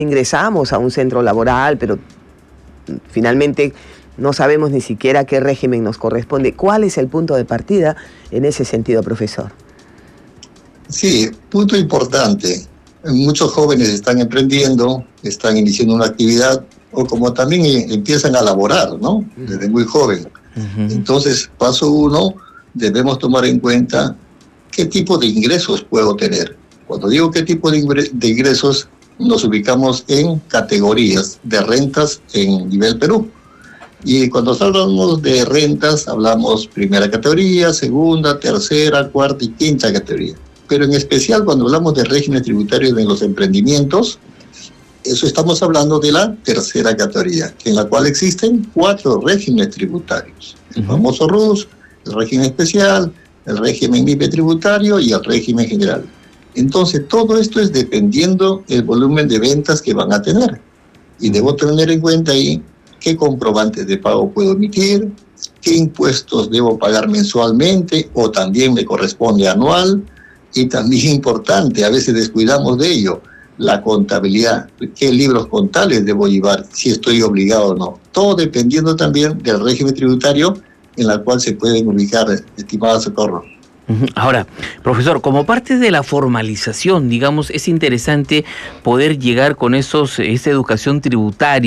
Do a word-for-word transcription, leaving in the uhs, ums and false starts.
ingresamos a un centro laboral, pero finalmente no sabemos ni siquiera qué régimen nos corresponde. ¿Cuál es el punto de partida en ese sentido, profesor? Sí, punto importante. Muchos jóvenes están emprendiendo, están iniciando una actividad o como también empiezan a laborar, ¿no? Desde muy joven. Uh-huh. Entonces, paso uno, debemos tomar en cuenta qué tipo de ingresos puedo tener. Cuando digo qué tipo de ingresos, nos ubicamos en categorías de rentas en nivel Perú. Y cuando hablamos de rentas, hablamos primera categoría, segunda, tercera, cuarta y quinta categoría. Pero en especial cuando hablamos de régimen tributario de los emprendimientos, eso estamos hablando de la tercera categoría, en la cual existen cuatro regímenes tributarios. El uh-huh. famoso R U S, el régimen especial, el régimen I P tributario y el régimen general. Entonces, todo esto es dependiendo del volumen de ventas que van a tener. Y debo tener en cuenta ahí qué comprobantes de pago puedo emitir, qué impuestos debo pagar mensualmente o también me corresponde anual. Y también importante, a veces descuidamos de ello, la contabilidad, qué libros contables debo llevar, si estoy obligado o no. Todo dependiendo también del régimen tributario en la cual se pueden ubicar, estimado Socorro. Ahora, profesor, como parte de la formalización, digamos, es interesante poder llegar con esos, esa educación tributaria